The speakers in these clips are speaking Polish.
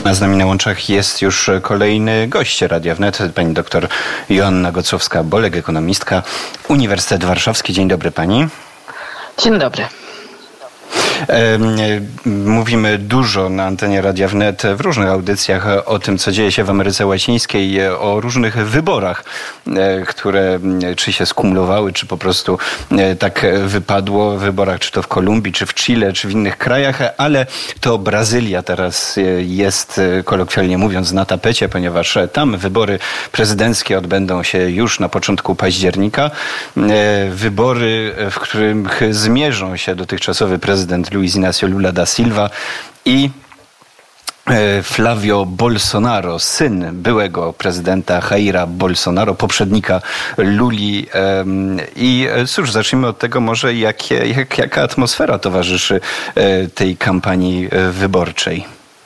A z nami na łączach jest już kolejny gość Radia Wnet, pani doktor Joanna Gocłowska-Bolek, ekonomistka, Uniwersytet Warszawski. Dzień dobry pani. Dzień dobry. Mówimy dużo na antenie Radia Wnet w różnych audycjach o tym, co dzieje się w Ameryce Łacińskiej, o różnych wyborach, które czy się skumulowały, czy po prostu tak wypadło w wyborach, czy to w Kolumbii, czy w Chile, czy w innych krajach, ale to Brazylia teraz jest, kolokwialnie mówiąc, na tapecie, ponieważ tam wybory prezydenckie odbędą się już na początku października. Wybory, w których zmierzą się dotychczasowy prezydent Luiz Inácio Lula da Silva i Flavio Bolsonaro, syn byłego prezydenta Jaira Bolsonaro, poprzednika Luli. I cóż, zacznijmy od tego może, jaka atmosfera towarzyszy tej kampanii wyborczej.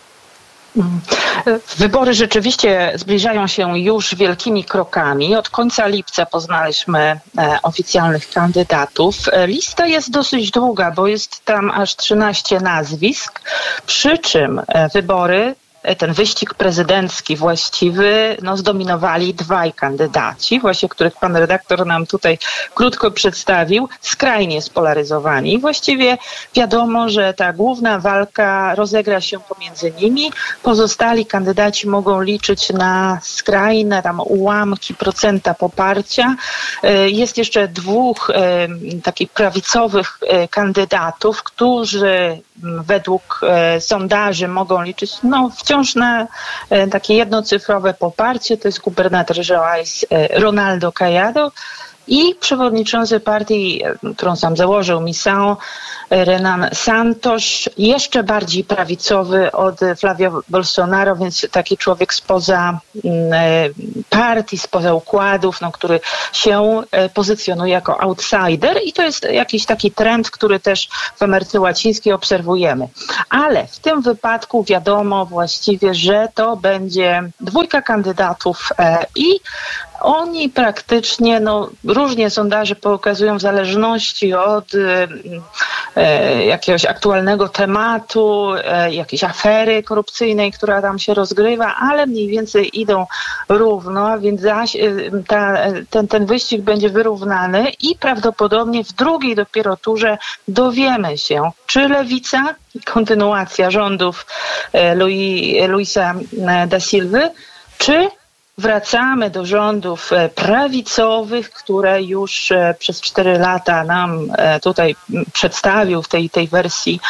Wybory rzeczywiście zbliżają się już wielkimi krokami. Od końca lipca poznaliśmy oficjalnych kandydatów. Lista jest dosyć długa, bo jest tam aż 13 nazwisk, przy czym wybory, ten wyścig prezydencki właściwy, zdominowali dwaj kandydaci, właśnie których pan redaktor nam tutaj krótko przedstawił, skrajnie spolaryzowani. Właściwie wiadomo, że ta główna walka rozegra się pomiędzy nimi. Pozostali kandydaci mogą liczyć na skrajne ułamki procenta poparcia. Jest jeszcze dwóch takich prawicowych kandydatów, którzy według sondaży mogą liczyć wciąż na takie jednocyfrowe poparcie. To jest gubernator Goiás Ronaldo Caiado i przewodniczący partii, którą sam założył, Missão, Renan Santos, jeszcze bardziej prawicowy od Flavio Bolsonaro, więc taki człowiek spoza partii, spoza układów, który się pozycjonuje jako outsider i to jest jakiś taki trend, który też w Ameryce Łacińskiej obserwujemy. Ale w tym wypadku wiadomo właściwie, że to będzie dwójka kandydatów i oni praktycznie, różnie sondaże pokazują w zależności od jakiegoś aktualnego tematu, jakiejś afery korupcyjnej, która tam się rozgrywa, ale mniej więcej idą równo, a więc ten wyścig będzie wyrównany i prawdopodobnie w drugiej dopiero turze dowiemy się, czy lewica, kontynuacja rządów Luisa da Silvy, czy wracamy do rządów prawicowych, które już przez 4 lata nam tutaj przedstawił w tej wersji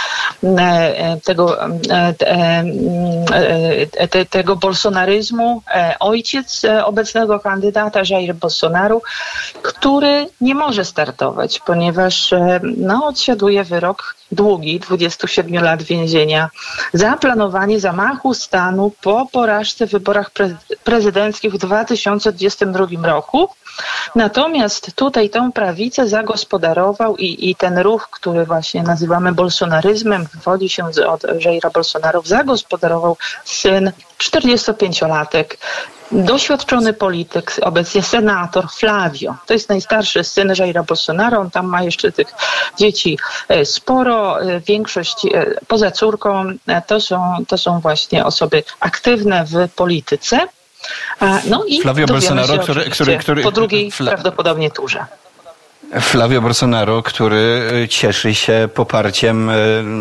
tego bolsonaryzmu ojciec obecnego kandydata Jair Bolsonaro, który nie może startować, ponieważ odsiaduje wyrok długi, 27 lat więzienia za planowanie zamachu stanu po porażce w wyborach prezydenckich w 2022 roku. Natomiast tutaj tą prawicę zagospodarował i ten ruch, który właśnie nazywamy bolsonaryzmem, wywodzi się od Jaira Bolsonaro, zagospodarował syn 45-latek, doświadczony polityk, obecnie senator Flavio. To jest najstarszy syn Jaira Bolsonaro. On tam ma jeszcze tych dzieci sporo. Większość poza córką to są właśnie osoby aktywne w polityce. I Flavio Bolsonaro, który po drugiej prawdopodobnie turze. Flavio Bolsonaro, który cieszy się poparciem,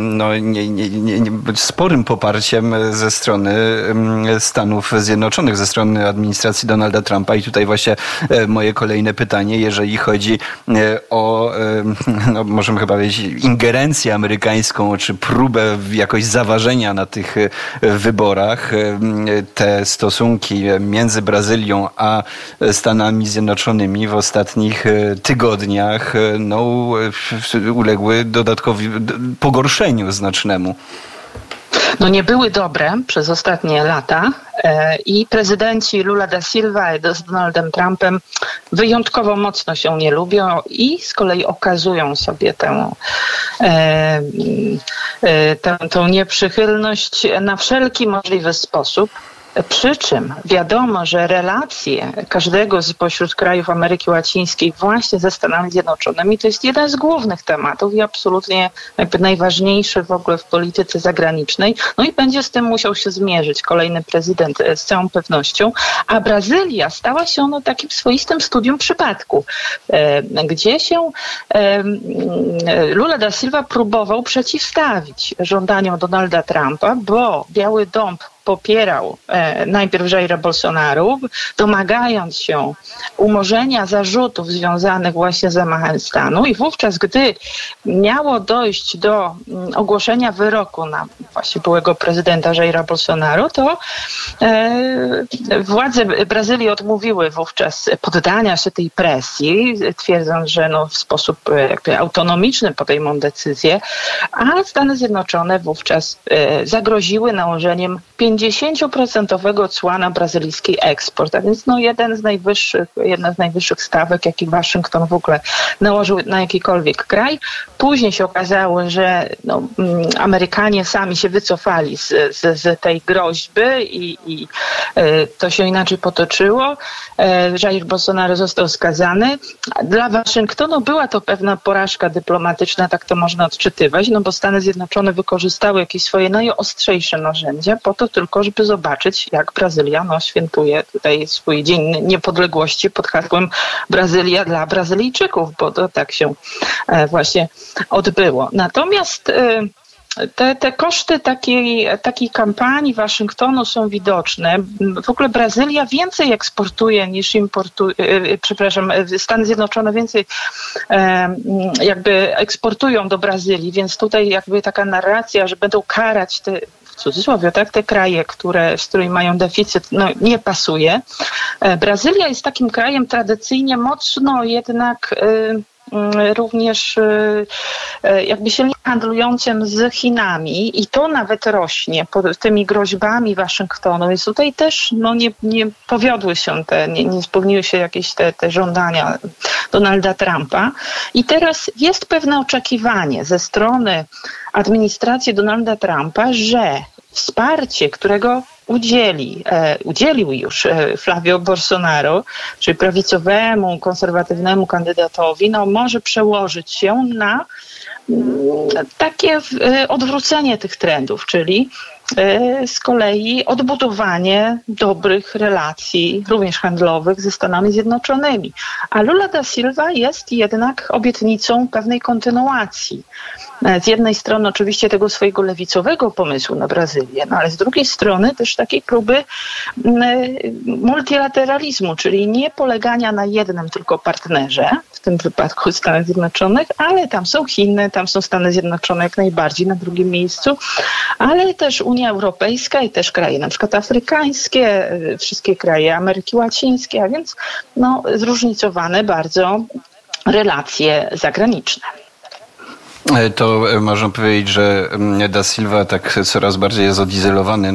sporym poparciem ze strony Stanów Zjednoczonych, ze strony administracji Donalda Trumpa. I tutaj właśnie moje kolejne pytanie, jeżeli chodzi o, możemy chyba powiedzieć, ingerencję amerykańską, czy próbę jakoś zaważenia na tych wyborach. Te stosunki między Brazylią a Stanami Zjednoczonymi w ostatnich tygodniach uległy pogorszeniu znacznemu. Nie były dobre przez ostatnie lata i prezydenci Lula da Silva z Donaldem Trumpem wyjątkowo mocno się nie lubią i z kolei okazują sobie tę nieprzychylność na wszelki możliwy sposób. Przy czym wiadomo, że relacje każdego spośród krajów Ameryki Łacińskiej właśnie ze Stanami Zjednoczonymi to jest jeden z głównych tematów i absolutnie jakby najważniejszy w ogóle w polityce zagranicznej. No i będzie z tym musiał się zmierzyć kolejny prezydent z całą pewnością. A Brazylia stała się takim swoistym studium przypadku, gdzie się Lula da Silva próbował przeciwstawić żądaniom Donalda Trumpa, bo Biały Dom popierał najpierw Jaira Bolsonaro, domagając się umorzenia zarzutów związanych właśnie z zamachem stanu i wówczas, gdy miało dojść do ogłoszenia wyroku na właśnie byłego prezydenta Jaira Bolsonaro, to władze Brazylii odmówiły wówczas poddania się tej presji, twierdząc, że w sposób jakby autonomiczny podejmą decyzję, a Stany Zjednoczone wówczas zagroziły nałożeniem 50% cła na brazylijski eksport, a więc jedna z najwyższych stawek, jaki Waszyngton w ogóle nałożył na jakikolwiek kraj. Później się okazało, że Amerykanie sami się wycofali z tej groźby i to się inaczej potoczyło. Jair Bolsonaro został skazany. Dla Waszyngtonu była to pewna porażka dyplomatyczna, tak to można odczytywać, bo Stany Zjednoczone wykorzystały jakieś swoje najostrzejsze narzędzia po to tylko, żeby zobaczyć, jak Brazylia świętuje tutaj swój Dzień Niepodległości pod hasłem Brazylia dla Brazylijczyków, bo to tak się właśnie odbyło. Natomiast te koszty takiej kampanii Waszyngtonu są widoczne. W ogóle Brazylia więcej eksportuje niż importuje, Stany Zjednoczone więcej jakby eksportują do Brazylii, więc tutaj jakby taka narracja, że będą karać w cudzysłowie, te kraje, z którymi mają deficyt, nie pasuje. Brazylia jest takim krajem tradycyjnie mocno jednak również jakby silnie handlującym z Chinami i to nawet rośnie pod tymi groźbami Waszyngtonu. Więc tutaj też nie powiodły się nie spełniły się jakieś te żądania Donalda Trumpa. I teraz jest pewne oczekiwanie ze strony administracji Donalda Trumpa, że wsparcie, którego udzielił już Flavio Bolsonaro, czyli prawicowemu, konserwatywnemu kandydatowi, może przełożyć się na takie odwrócenie tych trendów, czyli z kolei odbudowanie dobrych relacji, również handlowych, ze Stanami Zjednoczonymi. A Lula da Silva jest jednak obietnicą pewnej kontynuacji. Z jednej strony oczywiście tego swojego lewicowego pomysłu na Brazylię, ale z drugiej strony też takiej próby multilateralizmu, czyli nie polegania na jednym tylko partnerze, w tym wypadku Stanów Zjednoczonych, ale tam są Chiny, tam są Stany Zjednoczone jak najbardziej na drugim miejscu, ale też Unia Europejska i też kraje na przykład afrykańskie, wszystkie kraje Ameryki Łacińskiej, a więc zróżnicowane bardzo relacje zagraniczne. To można powiedzieć, że da Silva tak coraz bardziej jest odizolowany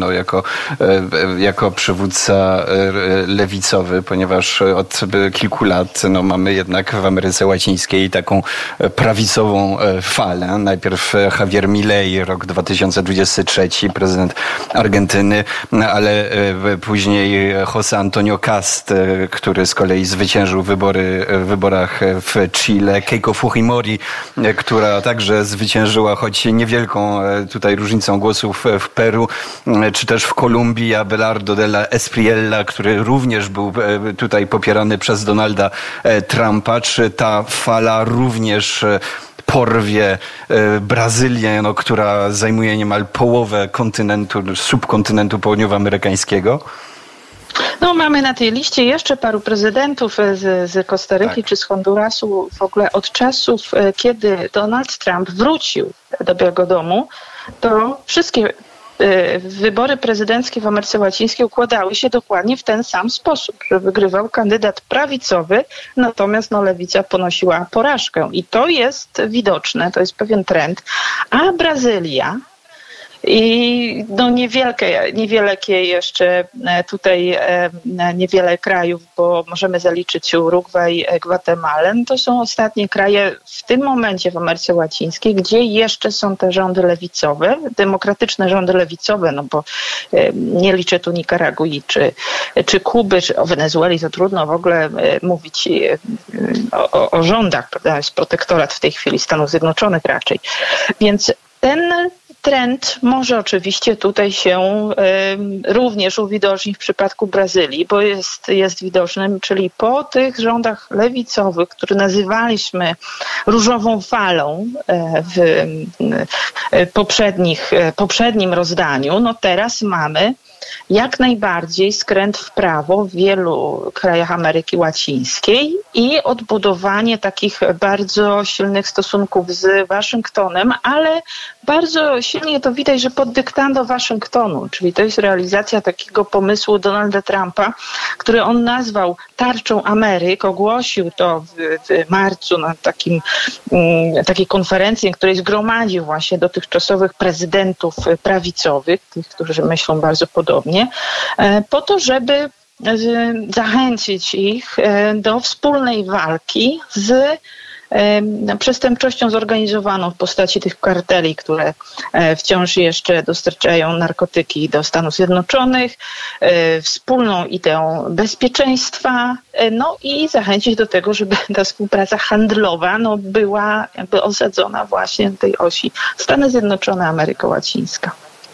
jako przywódca lewicowy, ponieważ od kilku lat mamy jednak w Ameryce Łacińskiej taką prawicową falę. Najpierw Javier Milei, rok 2023, prezydent Argentyny, ale później José Antonio Cast, który z kolei zwyciężył w wyborach w Chile, Keiko Fujimori, która także zwyciężyła, choć niewielką tutaj różnicą głosów w Peru, czy też w Kolumbii, Abelardo de la Espriella, który również był tutaj popierany przez Donalda Trumpa. Czy ta fala również porwie Brazylię, która zajmuje niemal połowę subkontynentu południowoamerykańskiego? Mamy na tej liście jeszcze paru prezydentów z Kostaryki czy z Hondurasu. W ogóle od czasów, kiedy Donald Trump wrócił do Białego Domu, to wszystkie wybory prezydenckie w Ameryce Łacińskiej układały się dokładnie w ten sam sposób, że wygrywał kandydat prawicowy, natomiast lewica ponosiła porażkę. I to jest widoczne, to jest pewien trend. A Brazylia I no niewielkie jeszcze tutaj niewiele krajów, bo możemy zaliczyć Urugwaj, Gwatemalę. To są ostatnie kraje w tym momencie w Ameryce Łacińskiej, gdzie jeszcze są te rządy lewicowe, demokratyczne rządy lewicowe, no bo nie liczę tu Nikaragui czy Kuby, czy o Wenezueli, to trudno w ogóle mówić o rządach, prawda? Jest protektorat w tej chwili Stanów Zjednoczonych raczej. Więc ten trend może oczywiście tutaj się również uwidocznić w przypadku Brazylii, bo jest widoczny, czyli po tych rządach lewicowych, które nazywaliśmy różową falą w poprzednim rozdaniu, no teraz mamy jak najbardziej skręt w prawo w wielu krajach Ameryki Łacińskiej i odbudowanie takich bardzo silnych stosunków z Waszyngtonem, ale bardzo silnie to widać, że pod dyktando Waszyngtonu, czyli to jest realizacja takiego pomysłu Donalda Trumpa, który on nazwał tarczą Ameryk, ogłosił to w marcu na takiej konferencji, na której zgromadził właśnie dotychczasowych prezydentów prawicowych, tych, którzy myślą bardzo podobnie, po to, żeby zachęcić ich do wspólnej walki z przestępczością zorganizowaną w postaci tych karteli, które wciąż jeszcze dostarczają narkotyki do Stanów Zjednoczonych, wspólną ideą bezpieczeństwa, no i zachęcić do tego, żeby ta współpraca handlowa była jakby osadzona właśnie w tej osi Stany Zjednoczone, Ameryka Łacińska.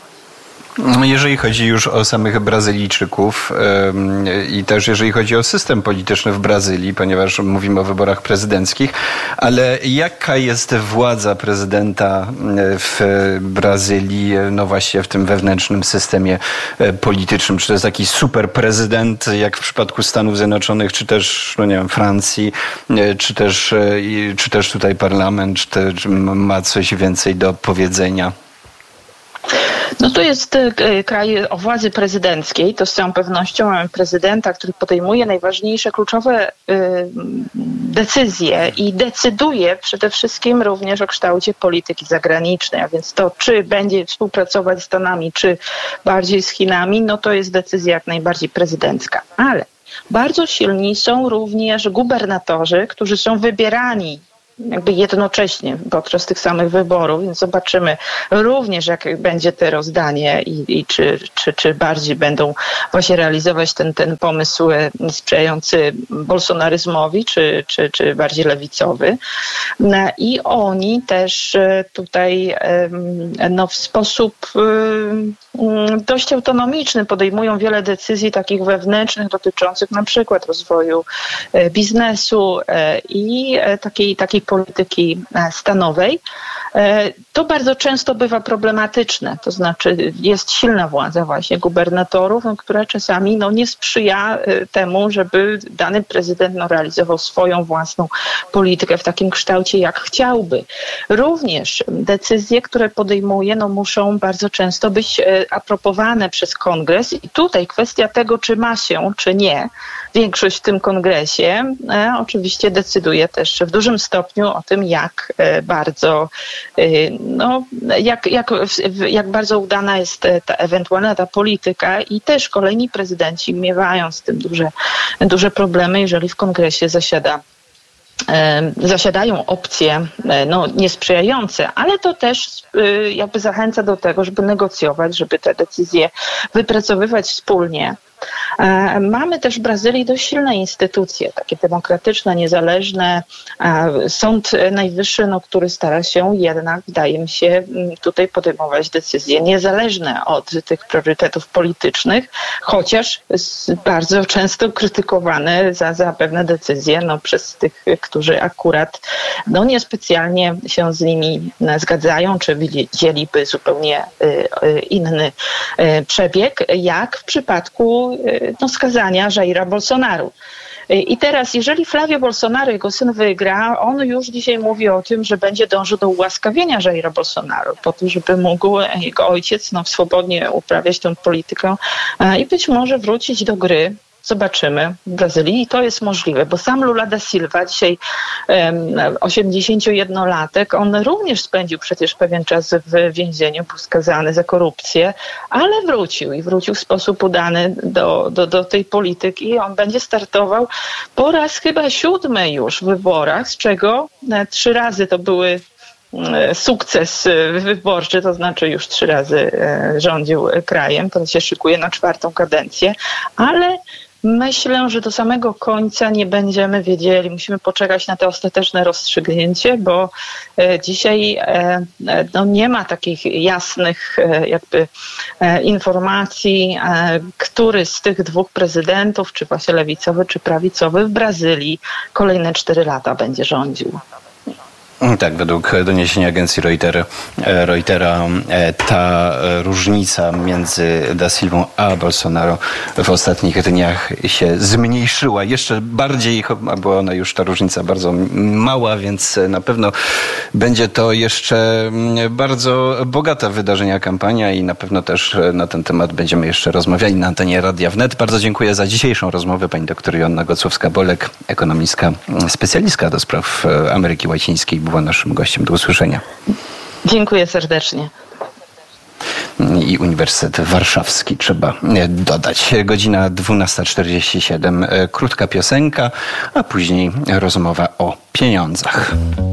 Jeżeli chodzi już o samych Brazylijczyków i też jeżeli chodzi o system polityczny w Brazylii, ponieważ mówimy o wyborach prezydenckich, ale jaka jest władza prezydenta w Brazylii, no właśnie w tym wewnętrznym systemie politycznym? Czy to jest taki super prezydent jak w przypadku Stanów Zjednoczonych, czy też, no nie wiem, Francji, czy też tutaj parlament, czy ma coś więcej do powiedzenia? No to jest kraj o władzy prezydenckiej. To z całą pewnością mamy prezydenta, który podejmuje najważniejsze, kluczowe decyzje i decyduje przede wszystkim również o kształcie polityki zagranicznej. A więc to, czy będzie współpracować z Stanami, czy bardziej z Chinami, no to jest decyzja jak najbardziej prezydencka. Ale bardzo silni są również gubernatorzy, którzy są wybierani jakby jednocześnie podczas tych samych wyborów, więc zobaczymy również, jak będzie to rozdanie i czy bardziej będą właśnie realizować ten pomysł sprzyjający bolsonaryzmowi, czy bardziej lewicowy. I oni też tutaj w sposób dość autonomiczny podejmują wiele decyzji takich wewnętrznych dotyczących na przykład rozwoju biznesu i takiej polityki stanowej. To bardzo często bywa problematyczne, to znaczy jest silna władza właśnie gubernatorów, która czasami nie sprzyja temu, żeby dany prezydent realizował swoją własną politykę w takim kształcie, jak chciałby. Również decyzje, które podejmuje, muszą bardzo często być aprobowane przez kongres i tutaj kwestia tego, czy ma się, czy nie, większość w tym kongresie oczywiście decyduje też w dużym stopniu o tym, jak bardzo jak bardzo udana jest ta ewentualna polityka i też kolejni prezydenci miewają z tym duże problemy, jeżeli w kongresie zasiadają opcje niesprzyjające, ale to też jakby zachęca do tego, żeby negocjować, żeby te decyzje wypracowywać wspólnie. Mamy też w Brazylii dość silne instytucje, takie demokratyczne, niezależne. Sąd Najwyższy, który stara się jednak, wydaje mi się, tutaj podejmować decyzje niezależne od tych priorytetów politycznych, chociaż bardzo często krytykowane za pewne decyzje przez tych, którzy akurat niespecjalnie się z nimi zgadzają, czy widzieliby zupełnie inny przebieg, jak w przypadku skazania Jaira Bolsonaru. I teraz, jeżeli Flávio Bolsonaro, jego syn, wygra, on już dzisiaj mówi o tym, że będzie dążył do ułaskawienia Jaira Bolsonaro, po to, żeby mógł jego ojciec swobodnie uprawiać tę politykę i być może wrócić do gry Zobaczymy w Brazylii i to jest możliwe, bo sam Lula da Silva, dzisiaj 81-latek, on również spędził przecież pewien czas w więzieniu, był skazany za korupcję, ale wrócił w sposób udany do tej polityki i on będzie startował po raz chyba 7 już w wyborach, z czego 3 razy to były sukces wyborczy, to znaczy już 3 razy rządził krajem, to się szykuje na 4. kadencję, ale myślę, że do samego końca nie będziemy wiedzieli. Musimy poczekać na to ostateczne rozstrzygnięcie, bo dzisiaj nie ma takich jasnych informacji, który z tych 2 prezydentów, czy właśnie lewicowy, czy prawicowy w Brazylii kolejne 4 lata będzie rządził. Tak, według doniesienia agencji Reutera ta różnica między Da Silvą a Bolsonaro w ostatnich dniach się zmniejszyła. Jeszcze bardziej, była ona już ta różnica bardzo mała, więc na pewno będzie to jeszcze bardzo bogata wydarzenia kampania i na pewno też na ten temat będziemy jeszcze rozmawiali na antenie Radia Wnet. Bardzo dziękuję za dzisiejszą rozmowę. Pani doktor Joanna Gocłowska-Bolek, ekonomistka, specjalistka do spraw Ameryki Łacińskiej, była naszym gościem. Do usłyszenia. Dziękuję serdecznie. I Uniwersytet Warszawski trzeba dodać. Godzina 12:47. Krótka piosenka, a później rozmowa o pieniądzach.